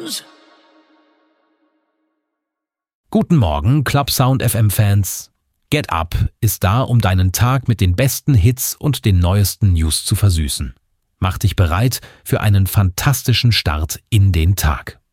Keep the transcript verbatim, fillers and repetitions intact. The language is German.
News. Guten Morgen, Club Sound F M-Fans. Get Up ist da, um deinen Tag mit den besten Hits und den neuesten News zu versüßen. Mach dich bereit für einen fantastischen Start in den Tag.